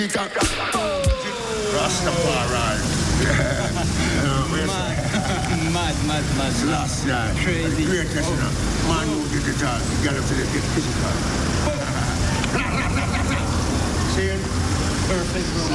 Rastafari. Mad. Last night. Crazy. Greatest, you know. Man who did it all. Get up to the physical. See? Perfect, bro.